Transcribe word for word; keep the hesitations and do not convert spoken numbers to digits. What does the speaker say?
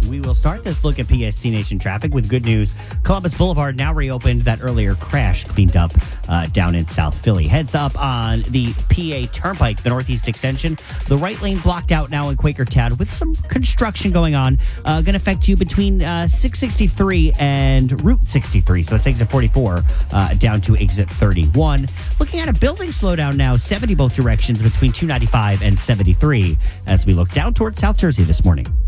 We will start this look at P S T Nation traffic with good news. Columbus Boulevard now reopened. That earlier crash cleaned up uh, down in South Philly. Heads up on the P A Turnpike, the Northeast Extension. The right lane blocked out now in Quakertown with some construction going on. Uh, going to affect you between uh, six sixty-three and Route sixty-three. So it's exit forty-four uh, down to exit thirty-one. Looking at a building slowdown now, seventy both directions between two ninety-five and seventy-three as we look down towards South Jersey this morning.